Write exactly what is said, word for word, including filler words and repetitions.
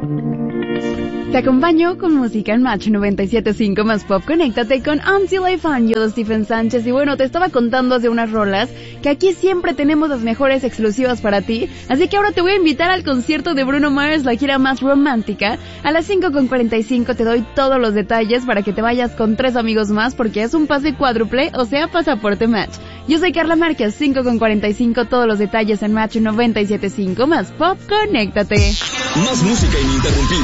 Te acompaño con música en Match noventa y siete punto cinco más pop. Conéctate con Until I Find You de Stephen Sánchez. Y bueno, te estaba contando hace unas rolas que aquí siempre tenemos las mejores exclusivas para ti. Así que ahora te voy a invitar al concierto de Bruno Mars, la gira más romántica. A las cinco con cuarenta y cinco te doy todos los detalles para que te vayas con tres amigos más, porque es un pase cuádruple, o sea, pasaporte Match. Yo soy Carla Márquez, cinco con cuarenta y cinco, todos los detalles en Match noventa y siete punto cinco más pop. Conéctate. Más música ininterrumpida.